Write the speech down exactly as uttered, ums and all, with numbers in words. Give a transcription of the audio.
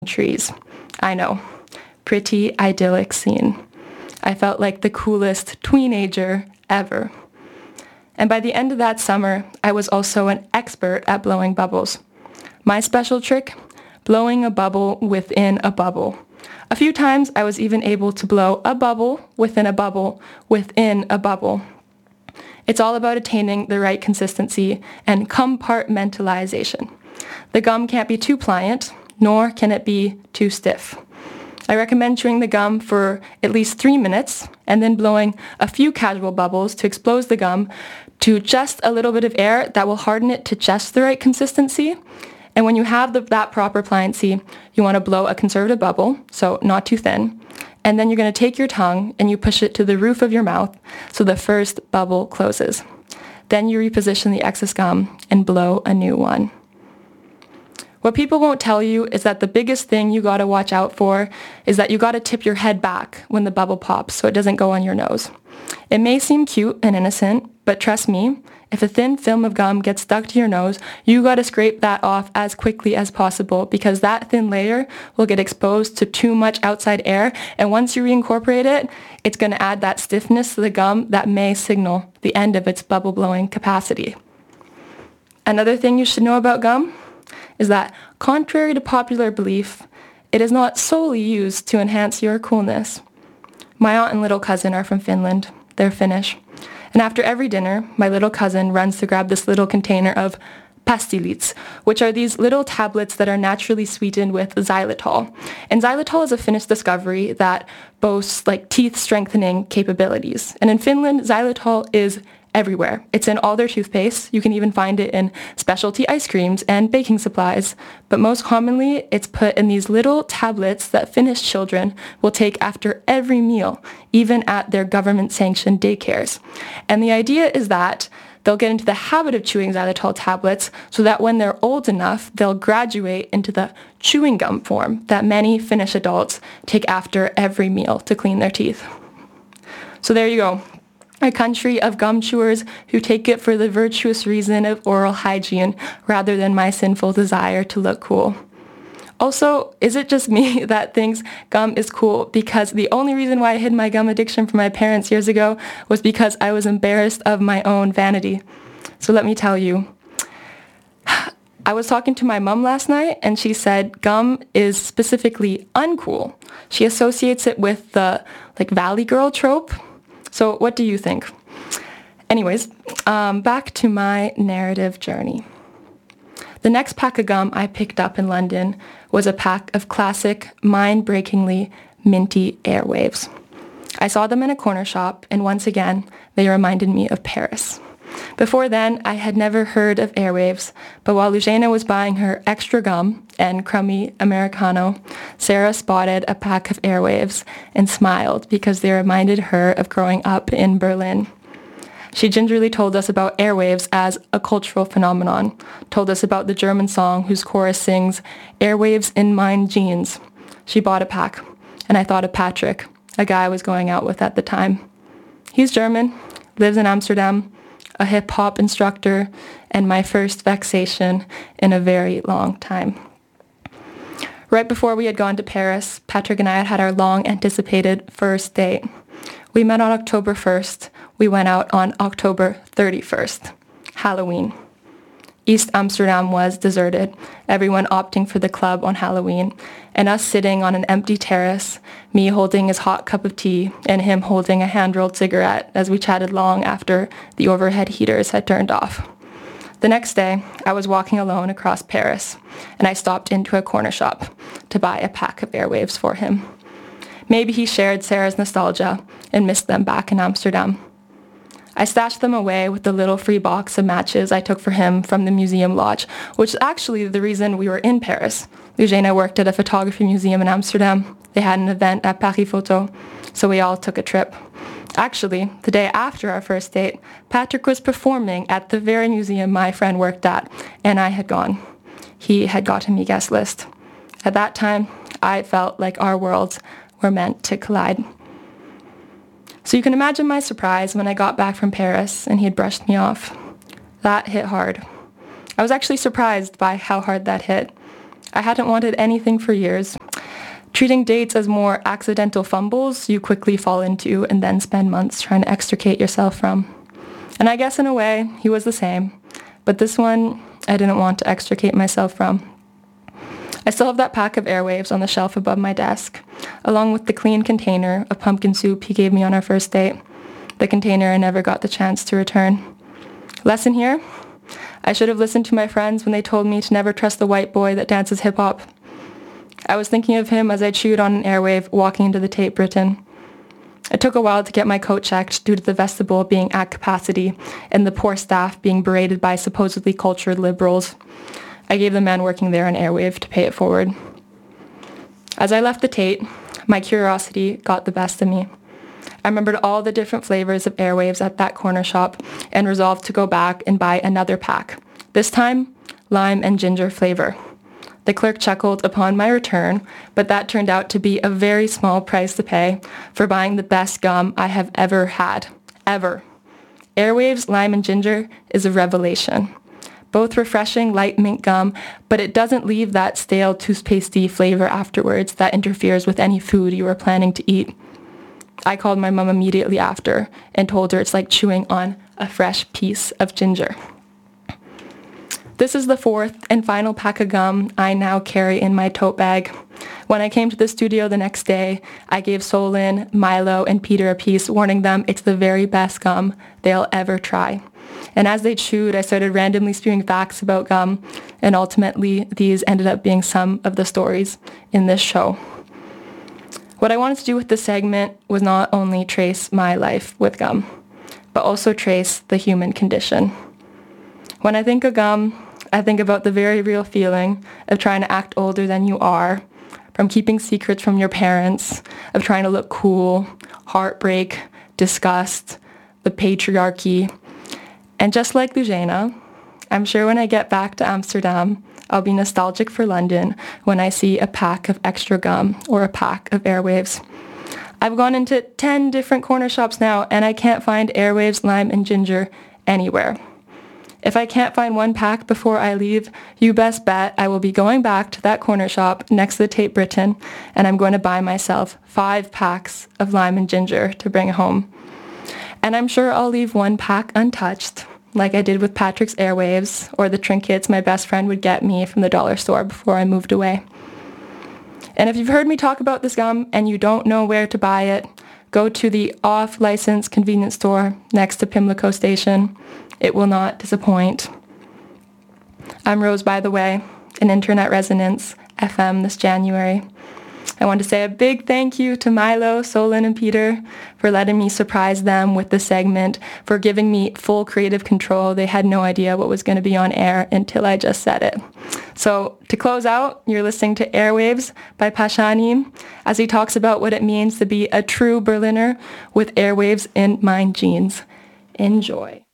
trees. I know, pretty idyllic scene. I felt like the coolest tweenager ever. And by the end of that summer, I was also an expert at blowing bubbles. My special trick? Blowing a bubble within a bubble. A few times I was even able to blow a bubble within a bubble within a bubble. It's all about attaining the right consistency and compartmentalization. The gum can't be too pliant, nor can it be too stiff. I recommend chewing the gum for at least three minutes and then blowing a few casual bubbles to expose the gum to just a little bit of air that will harden it to just the right consistency. And when you have the, that proper pliancy, you want to blow a conservative bubble, so not too thin. And then you're going to take your tongue and you push it to the roof of your mouth so the first bubble closes. Then you reposition the excess gum and blow a new one. What people won't tell you is that the biggest thing you gotta watch out for is that you gotta tip your head back when the bubble pops so it doesn't go on your nose. It may seem cute and innocent, but trust me, if a thin film of gum gets stuck to your nose, you gotta scrape that off as quickly as possible because that thin layer will get exposed to too much outside air, and once you reincorporate it, it's gonna add that stiffness to the gum that may signal the end of its bubble blowing capacity. Another thing you should know about gum is that, contrary to popular belief, it is not solely used to enhance your coolness. My aunt and little cousin are from Finland. They're Finnish. And after every dinner, my little cousin runs to grab this little container of pastilits, which are these little tablets that are naturally sweetened with xylitol. And xylitol is a Finnish discovery that boasts like teeth strengthening capabilities. And in Finland, xylitol is everywhere. It's in all their toothpaste. You can even find it in specialty ice creams and baking supplies. But most commonly, it's put in these little tablets that Finnish children will take after every meal, even at their government-sanctioned daycares. And the idea is that they'll get into the habit of chewing xylitol tablets so that when they're old enough, they'll graduate into the chewing gum form that many Finnish adults take after every meal to clean their teeth. So there you go. A country of gum chewers who take it for the virtuous reason of oral hygiene rather than my sinful desire to look cool. Also, is it just me that thinks gum is cool because the only reason why I hid my gum addiction from my parents years ago was because I was embarrassed of my own vanity? So let me tell you. I was talking to my mom last night and she said gum is specifically uncool. She associates it with the like Valley Girl trope. So what do you think? Anyways, um, back to my narrative journey. The next pack of gum I picked up in London was a pack of classic, mind-breakingly minty Airwaves. I saw them in a corner shop, and once again, they reminded me of Paris. Before then, I had never heard of Airwaves, but while Lugena was buying her extra gum and crummy Americano, Sarah spotted a pack of Airwaves and smiled because they reminded her of growing up in Berlin. She gingerly told us about Airwaves as a cultural phenomenon, told us about the German song whose chorus sings, "Airwaves in mine jeans." She bought a pack, and I thought of Patrick, a guy I was going out with at the time. He's German, lives in Amsterdam, a hip-hop instructor, and my first vexation in a very long time. Right before we had gone to Paris, Patrick and I had had our long-anticipated first date. We met on October first. We went out on October thirty-first, Halloween. East Amsterdam was deserted, everyone opting for the club on Halloween, and us sitting on an empty terrace, me holding his hot cup of tea and him holding a hand-rolled cigarette as we chatted long after the overhead heaters had turned off. The next day, I was walking alone across Paris, and I stopped into a corner shop to buy a pack of Airwaves for him. Maybe he shared Sarah's nostalgia and missed them back in Amsterdam. I stashed them away with the little free box of matches I took for him from the museum lodge, which is actually the reason we were in Paris. Lugena worked at a photography museum in Amsterdam. They had an event at Paris Photo, so we all took a trip. Actually, the day after our first date, Patrick was performing at the very museum my friend worked at, and I had gone. He had gotten me guest list. At that time, I felt like our worlds were meant to collide. So you can imagine my surprise when I got back from Paris and he had brushed me off. That hit hard. I was actually surprised by how hard that hit. I hadn't wanted anything for years. Treating dates as more accidental fumbles you quickly fall into and then spend months trying to extricate yourself from. And I guess in a way, he was the same. But this one, I didn't want to extricate myself from. I still have that pack of Airwaves on the shelf above my desk, along with the clean container of pumpkin soup he gave me on our first date, the container I never got the chance to return. Lesson here? I should have listened to my friends when they told me to never trust the white boy that dances hip-hop. I was thinking of him as I chewed on an Airwave walking into the Tate Britain. It took a while to get my coat checked due to the vestibule being at capacity and the poor staff being berated by supposedly cultured liberals. I gave the man working there an Airwave to pay it forward. As I left the Tate, my curiosity got the best of me. I remembered all the different flavors of Airwaves at that corner shop and resolved to go back and buy another pack, this time lime and ginger flavor. The clerk chuckled upon my return, but that turned out to be a very small price to pay for buying the best gum I have ever had. Ever. Airwaves Lime and Ginger is a revelation. Both refreshing light mint gum, but it doesn't leave that stale toothpastey flavor afterwards that interferes with any food you were planning to eat. I called my mom immediately after and told her it's like chewing on a fresh piece of ginger. This is the fourth and final pack of gum I now carry in my tote bag. When I came to the studio the next day, I gave Solon, Milo, and Peter a piece, warning them it's the very best gum they'll ever try. And as they chewed, I started randomly spewing facts about gum, and ultimately these ended up being some of the stories in this show. What I wanted to do with this segment was not only trace my life with gum, but also trace the human condition. When I think of gum, I think about the very real feeling of trying to act older than you are, from keeping secrets from your parents, of trying to look cool, heartbreak, disgust, the patriarchy. And just like Lujena, I'm sure when I get back to Amsterdam, I'll be nostalgic for London when I see a pack of extra gum or a pack of Airwaves. I've gone into ten different corner shops now and I can't find Airwaves, lime, and ginger anywhere. If I can't find one pack before I leave, you best bet I will be going back to that corner shop next to the Tate Britain and I'm going to buy myself five packs of lime and ginger to bring home. And I'm sure I'll leave one pack untouched, like I did with Patrick's Airwaves or the trinkets my best friend would get me from the dollar store before I moved away. And if you've heard me talk about this gum and you don't know where to buy it, go to the off-license convenience store next to Pimlico Station. It will not disappoint. I'm Rose, by the way, in Internet Resonance F M this January. I want to say a big thank you to Milo, Solon, and Peter for letting me surprise them with the segment, for giving me full creative control. They had no idea what was going to be on air until I just said it. So to close out, you're listening to Airwaves by Pashani as he talks about what it means to be a true Berliner with Airwaves in my jeans. Enjoy.